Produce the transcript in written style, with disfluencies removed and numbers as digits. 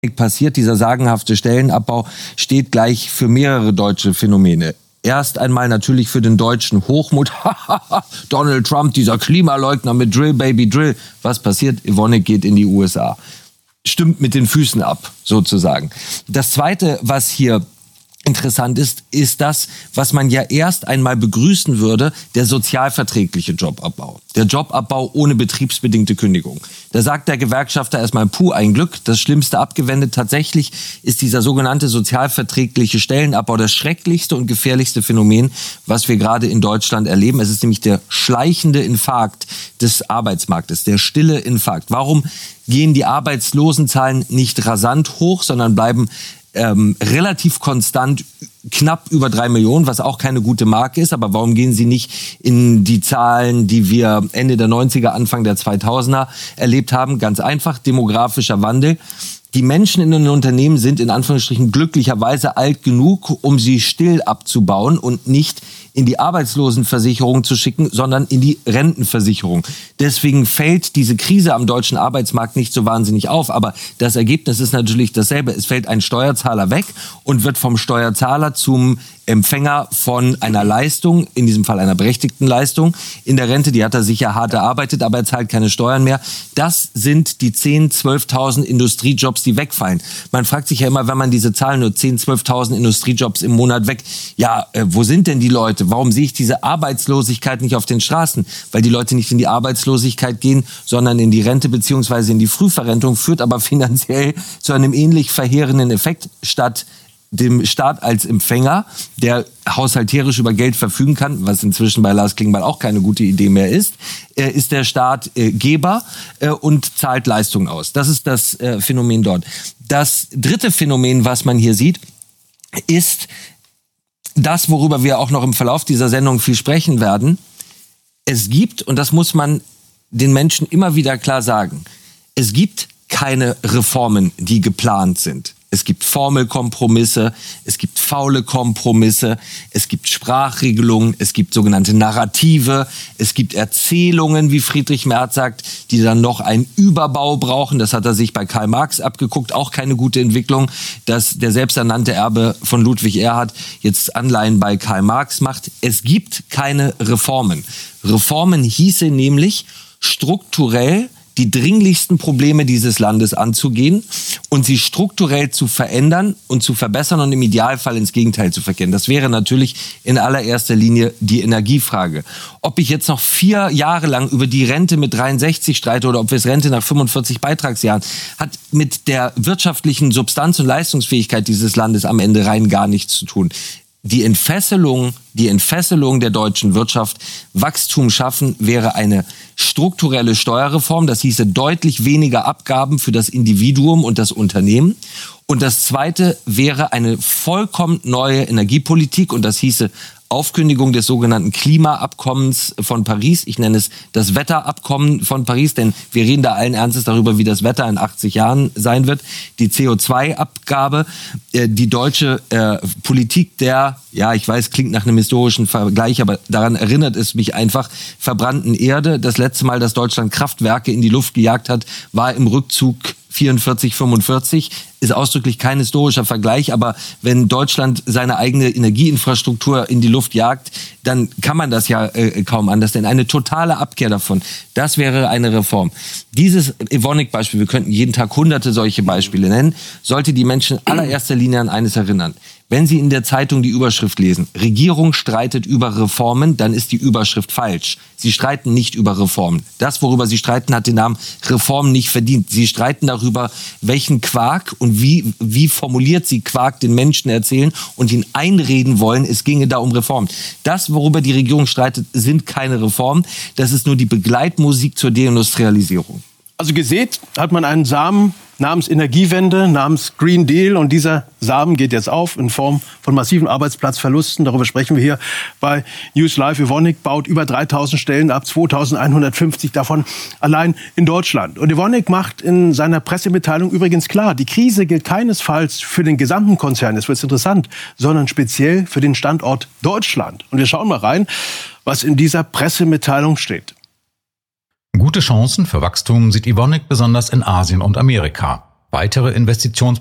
passiert, dieser sagenhafte Stellenabbau, steht gleich für mehrere deutsche Phänomene. Erst einmal natürlich für den deutschen Hochmut. Donald Trump, dieser Klimaleugner mit Drill, Baby, Drill. Was passiert? Evonik geht in die USA. Stimmt mit den Füßen ab, sozusagen. Das Zweite, was hier interessant ist das, was man ja erst einmal begrüßen würde, der sozialverträgliche Jobabbau. Der Jobabbau ohne betriebsbedingte Kündigung. Da sagt der Gewerkschafter erstmal, puh, ein Glück, das Schlimmste abgewendet. Tatsächlich ist dieser sogenannte sozialverträgliche Stellenabbau das schrecklichste und gefährlichste Phänomen, was wir gerade in Deutschland erleben. Es ist nämlich der schleichende Infarkt des Arbeitsmarktes, der stille Infarkt. Warum gehen die Arbeitslosenzahlen nicht rasant hoch, sondern bleiben relativ konstant knapp über 3 Millionen, was auch keine gute Marke ist. Aber warum gehen sie nicht in die Zahlen, die wir Ende der 90er, Anfang der 2000er erlebt haben? Ganz einfach, demografischer Wandel. Die Menschen in den Unternehmen sind in Anführungsstrichen glücklicherweise alt genug, um sie still abzubauen und nicht in die Arbeitslosenversicherung zu schicken, sondern in die Rentenversicherung. Deswegen fällt diese Krise am deutschen Arbeitsmarkt nicht so wahnsinnig auf. Aber das Ergebnis ist natürlich dasselbe. Es fällt ein Steuerzahler weg und wird vom Steuerzahler zum Empfänger von einer Leistung, in diesem Fall einer berechtigten Leistung. In der Rente, die hat er sicher hart erarbeitet, aber er zahlt keine Steuern mehr. Das sind die 10.000, 12.000 Industriejobs, die wegfallen. Man fragt sich ja immer, wenn man diese Zahlen, nur 10.000, 12.000 Industriejobs im Monat weg, wo sind denn die Leute? Warum sehe ich diese Arbeitslosigkeit nicht auf den Straßen? Weil die Leute nicht in die Arbeitslosigkeit gehen, sondern in die Rente bzw. in die Frühverrentung, führt aber finanziell zu einem ähnlich verheerenden Effekt. Statt dem Staat als Empfänger, der haushalterisch über Geld verfügen kann, was inzwischen bei Lars Klingbeil auch keine gute Idee mehr ist der Staat Geber und zahlt Leistungen aus. Das ist das Phänomen dort. Das dritte Phänomen, was man hier sieht, ist das, worüber wir auch noch im Verlauf dieser Sendung viel sprechen werden. Es gibt, und das muss man den Menschen immer wieder klar sagen, es gibt keine Reformen, die geplant sind. Es gibt Formelkompromisse, es gibt faule Kompromisse, es gibt Sprachregelungen, es gibt sogenannte Narrative, es gibt Erzählungen, wie Friedrich Merz sagt, die dann noch einen Überbau brauchen. Das hat er sich bei Karl Marx abgeguckt, auch keine gute Entwicklung, dass der selbsternannte Erbe von Ludwig Erhard jetzt Anleihen bei Karl Marx macht. Es gibt keine Reformen. Reformen hieße nämlich strukturell die dringlichsten Probleme dieses Landes anzugehen und sie strukturell zu verändern und zu verbessern und im Idealfall ins Gegenteil zu verkehren. Das wäre natürlich in allererster Linie die Energiefrage. Ob ich jetzt noch 4 Jahre lang über die Rente mit 63 streite oder ob wir es Rente nach 45 Beitragsjahren, hat mit der wirtschaftlichen Substanz und Leistungsfähigkeit dieses Landes am Ende rein gar nichts zu tun. Die Entfesselung der deutschen Wirtschaft, Wachstum schaffen, wäre eine strukturelle Steuerreform. Das hieße deutlich weniger Abgaben für das Individuum und das Unternehmen. Und das Zweite wäre eine vollkommen neue Energiepolitik. Und das hieße Aufkündigung des sogenannten Klimaabkommens von Paris. Ich nenne es das Wetterabkommen von Paris, denn wir reden da allen Ernstes darüber, wie das Wetter in 80 Jahren sein wird. Die CO2-Abgabe, die deutsche Politik der, ja, ich weiß, klingt nach einem historischen Vergleich, aber daran erinnert es mich einfach, verbrannten Erde. Das letzte Mal, dass Deutschland Kraftwerke in die Luft gejagt hat, war im Rückzug 44, 45, ist ausdrücklich kein historischer Vergleich, aber wenn Deutschland seine eigene Energieinfrastruktur in die Luft jagt, dann kann man das ja kaum anders, denn eine totale Abkehr davon, das wäre eine Reform. Dieses Evonik-Beispiel, wir könnten jeden Tag hunderte solche Beispiele nennen, sollte die Menschen in allererster Linie an eines erinnern. Wenn Sie in der Zeitung die Überschrift lesen, Regierung streitet über Reformen, dann ist die Überschrift falsch. Sie streiten nicht über Reformen. Das, worüber Sie streiten, hat den Namen Reform nicht verdient. Sie streiten darüber, welchen Quark und wie formuliert Sie Quark den Menschen erzählen und ihnen einreden wollen, es ginge da um Reformen. Das, worüber die Regierung streitet, sind keine Reformen. Das ist nur die Begleitmusik zur Deindustrialisierung. Also gesät hat man einen Samen namens Energiewende, namens Green Deal. Und dieser Samen geht jetzt auf in Form von massiven Arbeitsplatzverlusten. Darüber sprechen wir hier bei News Live. Evonik baut über 3.000 Stellen ab, 2.150 davon allein in Deutschland. Und Evonik macht in seiner Pressemitteilung übrigens klar, die Krise gilt keinesfalls für den gesamten Konzern, jetzt wird's interessant, sondern speziell für den Standort Deutschland. Und wir schauen mal rein, was in dieser Pressemitteilung steht. Gute Chancen für Wachstum sieht Evonik besonders in Asien und Amerika. Weitere Investitions